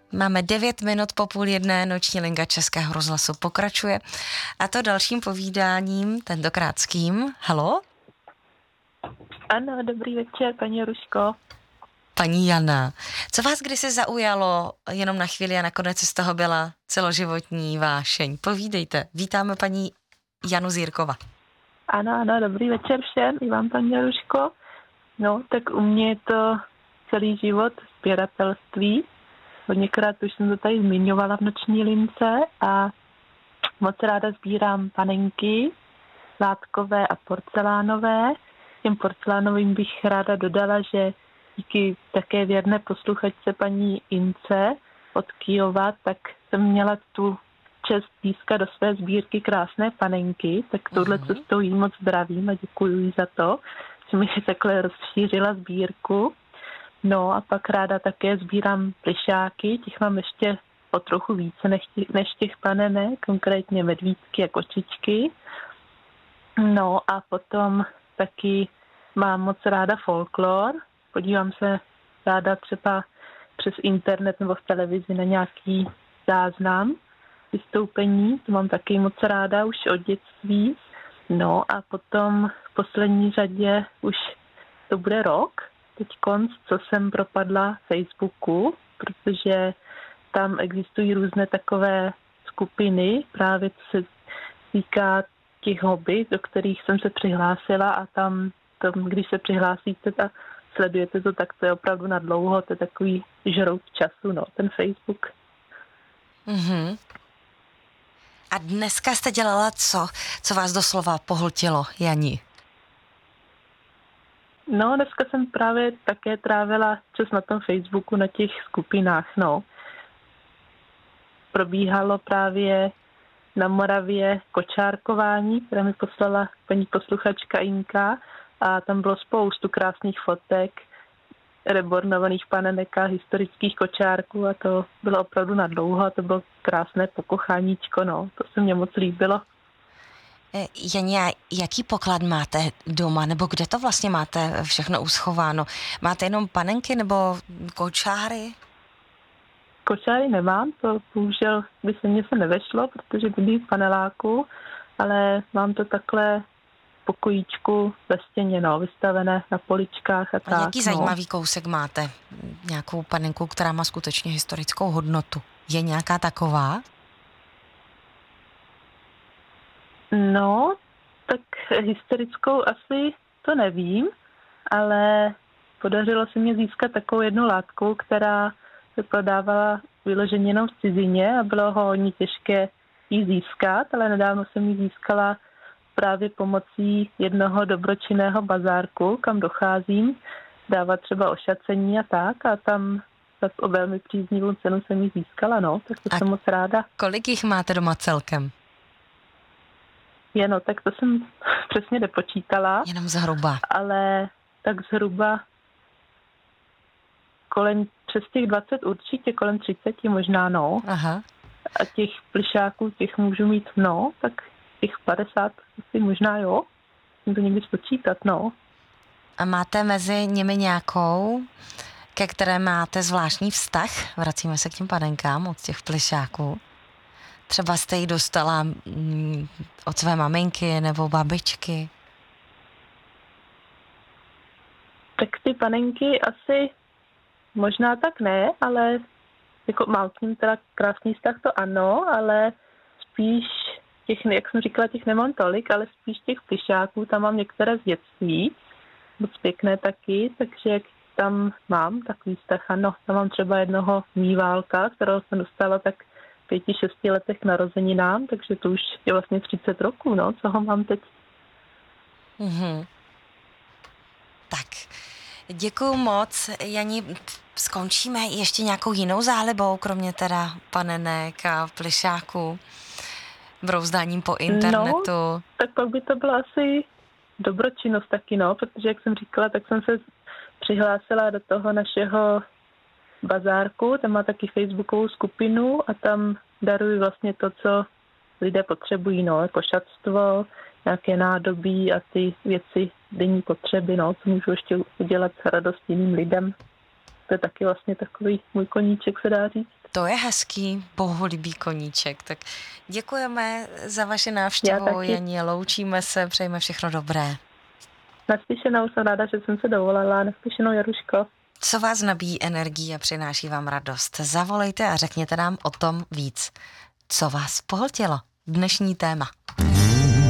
Máme 9 minut po 12:30, noční linka Českého rozhlasu pokračuje. A to dalším povídáním, tentokrát s kým? Haló? Ano, dobrý večer, paní Ruško. Paní Jana. Co vás kdysi zaujalo jenom na chvíli a nakonec z toho byla celoživotní vášeň? Povídejte. Vítáme paní Janu Zírkova. Ano, dobrý večer všem, i vám, paní Ruško. No, tak u mě je to celý život sběratelství. Hodněkrát už jsem to tady zmiňovala v noční lince a moc ráda sbírám panenky, látkové a porcelánové. Těm porcelánovým bych ráda dodala, že díky také věrné posluchačce paní Ince od Kyjova, tak jsem měla tu čest získat do své sbírky krásné panenky, tak touhle cestou jí moc zdravím a děkuji jí za to, že mi takhle rozšířila sbírku. No a pak ráda také sbírám plišáky, těch mám ještě o trochu více než těch panenek, konkrétně medvídky a kočičky. No a potom taky mám moc ráda folklor, podívám se ráda třeba přes internet nebo v televizi na nějaký záznam vystoupení, to mám taky moc ráda už od dětství. No a potom v poslední řadě už to bude rok, teď co jsem propadla Facebooku, protože tam existují různé takové skupiny, právě co se týká těch hobby, do kterých jsem se přihlásila a tam když se přihlásíte a sledujete to, tak to je opravdu na dlouho, to je takový žrout času, no, ten Facebook. Mhm. A dneska jste dělala co vás doslova pohltilo, Jani? No, dneska jsem právě také trávila čas na tom Facebooku, na těch skupinách, no. Probíhalo právě na Moravě kočárkování, které mi poslala paní posluchačka Inka a tam bylo spoustu krásných fotek, rebornovaných panenek a historických kočárků a to bylo opravdu na dlouho a to bylo krásné pokocháníčko, no. To se mně moc líbilo. Jani, jaký poklad máte doma, nebo kde to vlastně máte všechno uschováno? Máte jenom panenky nebo kočáry? Kočáry nemám, to bohužel by se nevešlo, protože bydlí v paneláku, ale mám to takhle v pokojíčku ve stěně, no, vystavené na poličkách a tak. A jaký zajímavý kousek máte? Nějakou panenku, která má skutečně historickou hodnotu? Je nějaká taková? No, tak historickou asi to nevím, ale podařilo se mi získat takovou jednu látku, která se prodávala vyloženě jenom v cizině a bylo ho hodně těžké ji získat, ale nedávno jsem ji získala právě pomocí jednoho dobročinného bazárku, kam docházím, dávat třeba ošacení a tak a tam o velmi příznivou cenu jsem ji získala, no, tak to jsem moc ráda. Kolik jich máte doma celkem? No, tak to jsem přesně nepočítala. Jenom zhruba. Ale tak zhruba přes těch 20 určitě, kolem 30 možná, no. Aha. A těch plišáků, těch můžu mít, no, tak těch 50 asi možná, jo. Musím to někdy spočítat, no. A máte mezi nimi nějakou, ke které máte zvláštní vztah? Vracíme se k těm panenkám od těch plišáků. Třeba jste ji dostala od své maminky nebo babičky? Tak ty panenky asi možná tak ne, ale jako mám k ním teda krásný vztah, to ano, ale spíš těch, jak jsem říkala, těch nemám tolik, ale spíš těch plišáků, tam mám některé z dětství, moc pěkné taky, takže tam mám takový vztah, ano. Tam mám třeba jednoho míválka, kterého jsem dostala tak 5-6 letech k narozeninám, takže to už je vlastně 30 roků, no, co ho mám teď. Tak, děkuju moc. Jani, skončíme ještě nějakou jinou zálibou, kromě teda panenek a plišáků, brouzdáním po internetu? No, tak pak by to byla asi dobročinnost taky, no, protože jak jsem říkala, tak jsem se přihlásila do toho našeho bazárku, tam má taky facebookovou skupinu a tam daruji vlastně to, co lidé potřebují, no, jako šatstvo, nějaké nádobí a ty věci denní potřeby, no, co můžu ještě udělat radost jiným lidem. To je taky vlastně takový můj koníček, se dá říct. To je hezký, bohulibý koníček. Tak děkujeme za vaši návštěvu, Janě, loučíme se, přejeme všechno dobré. Naslyšenou, jsem ráda, že jsem se dovolala. Naslyšenou, Jaruško. Co vás nabíjí energii a přináší vám radost? Zavolejte a řekněte nám o tom víc. Co vás pohltilo? Dnešní téma.